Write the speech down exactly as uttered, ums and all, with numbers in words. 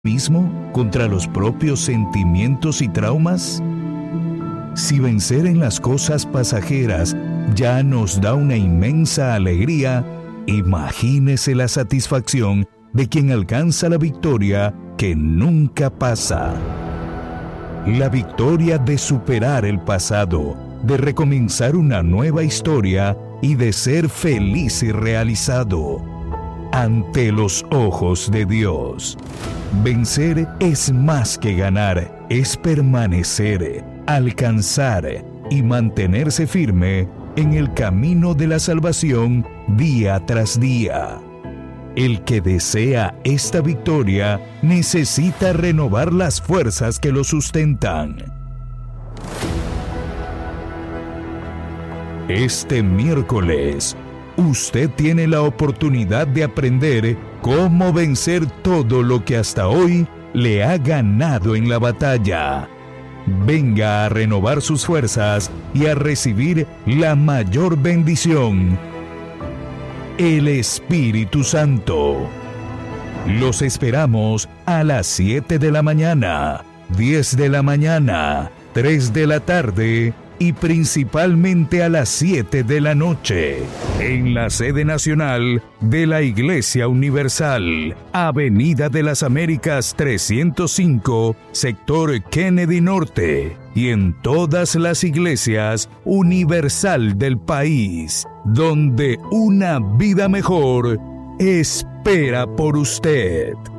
mismo contra los propios sentimientos y traumas? Si vencer en las cosas pasajeras ya nos da una inmensa alegría, imagínese la satisfacción de quien alcanza la victoria que nunca pasa. La victoria de superar el pasado, de recomenzar una nueva historia y de ser feliz y realizado ante los ojos de Dios. Vencer es más que ganar, es permanecer, alcanzar y mantenerse firme en el camino de la salvación día tras día. El que desea esta victoria necesita renovar las fuerzas que lo sustentan. Este miércoles, usted tiene la oportunidad de aprender cómo vencer todo lo que hasta hoy le ha ganado en la batalla. Venga a renovar sus fuerzas y a recibir la mayor bendición, el Espíritu Santo. Los esperamos a las siete de la mañana, diez de la mañana, tres de la tarde y principalmente a las siete de la noche, en la sede nacional de la Iglesia Universal, Avenida de las Américas trescientos cinco, sector Kennedy Norte, y en todas las iglesias universal del país, donde una vida mejor espera por usted.